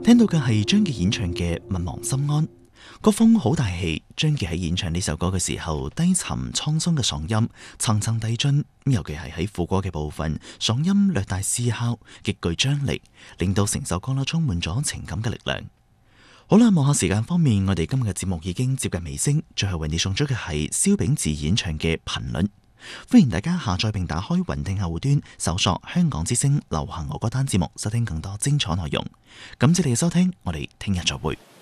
聽到嘅係張傑演唱嘅《勿忘心安》，個風好大氣。張傑喺演唱呢首歌嘅時候，低沉滄桑嘅嗓音層層遞進，尤其係喺副歌嘅部分，嗓音略帶嘶哮，極具張力，令到成首歌啦充滿咗情感嘅力量。好啦，望下時間方面，我哋今日嘅節目已經接近尾聲，最後為你送出嘅係蕭秉治演唱嘅《頻率》。歡迎大家下載並打開雲聽客戶端，搜索香港之聲流行我歌單節目，收聽更多精彩內容。感謝你嘅收聽，我哋聽日再會。